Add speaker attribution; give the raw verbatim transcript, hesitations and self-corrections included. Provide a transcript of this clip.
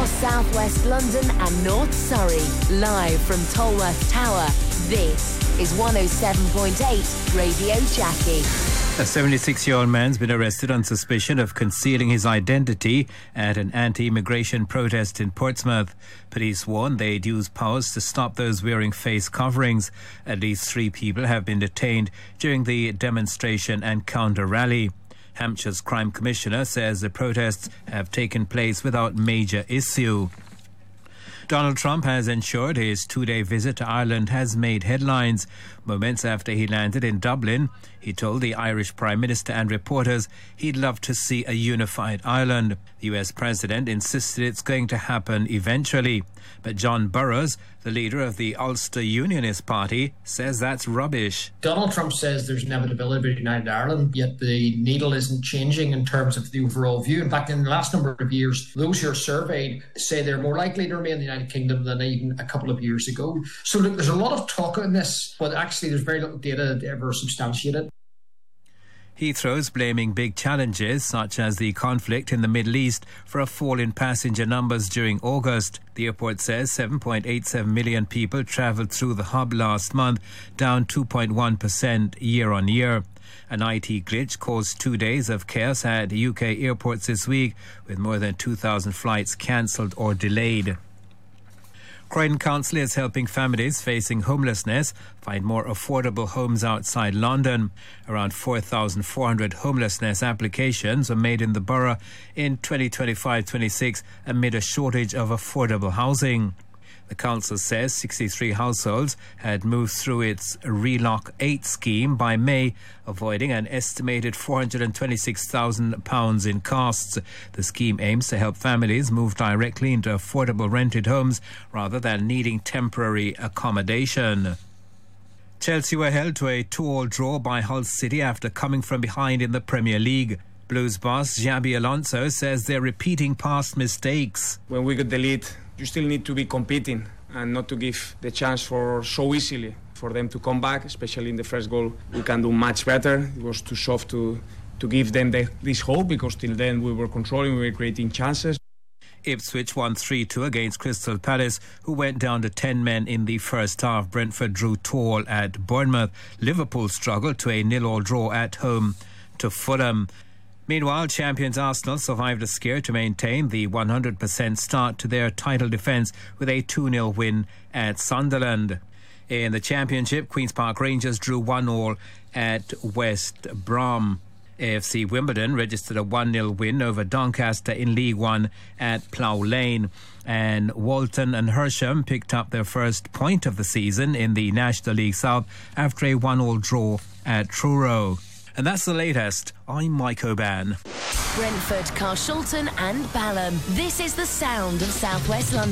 Speaker 1: South West London and North Surrey. Live from Tolworth Tower, this is one oh seven point eight Radio Jackie.
Speaker 2: A seventy-six-year-old man's been arrested on suspicion of concealing his identity at an anti-immigration protest in Portsmouth. Police warn they'd use powers to stop those wearing face coverings. At least three people have been detained during the demonstration and counter-rally. Hampshire's Crime Commissioner says the protests have taken place without major issue. Donald Trump has ensured his two-day visit to Ireland has made headlines. Moments after he landed in Dublin, he told the Irish Prime Minister and reporters he'd love to see a unified Ireland. The U S President insisted it's going to happen eventually. But John Burrows, the leader of the Ulster Unionist Party, says that's rubbish.
Speaker 3: Donald Trump says there's inevitability of United Ireland, yet the needle isn't changing in terms of the overall view. In fact, in the last number of years, those who are surveyed say they're more likely to remain in the United Kingdom than even a couple of years ago. So look, there's a lot of talk on this, but actually there's very little data to ever substantiate it.
Speaker 2: Heathrow's blaming big challenges, such as the conflict in the Middle East, for a fall in passenger numbers during August. The airport says seven point eight seven million people travelled through the hub last month, down two point one percent year on year. An I T glitch caused two days of chaos at U K airports this week, with more than two thousand flights cancelled or delayed. Croydon Council is helping families facing homelessness find more affordable homes outside London. Around four thousand four hundred homelessness applications were made in the borough in twenty twenty-five twenty-six amid a shortage of affordable housing. The council says sixty-three households had moved through its Relock eight scheme by May, avoiding an estimated four hundred twenty-six thousand pounds in costs. The scheme aims to help families move directly into affordable rented homes rather than needing temporary accommodation. Chelsea were held to a two-all draw by Hull City after coming from behind in the Premier League. Blues boss Xabi Alonso says they're repeating past mistakes.
Speaker 4: When we get the lead, you still need to be competing and not to give the chance for so easily for them to come back, especially in the first goal. We can do much better. It was too soft to, to give them the, this hope, because till then we were controlling, we were creating chances.
Speaker 2: Ipswich won three two against Crystal Palace, who went down to ten men in the first half. Brentford drew two all at Bournemouth. Liverpool struggled to a nil-all draw at home to Fulham. Meanwhile, champions Arsenal survived a scare to maintain the one hundred percent start to their title defence with a two nil win at Sunderland. In the Championship, Queen's Park Rangers drew one all at West Brom. A F C Wimbledon registered a one nil win over Doncaster in League One at Plough Lane. And Walton and Hersham picked up their first point of the season in the National League South after a one all draw at Truro. And that's the latest. I'm Mike O'Ban.
Speaker 1: Brentford, Carshalton and Balham. This is the sound of South West London.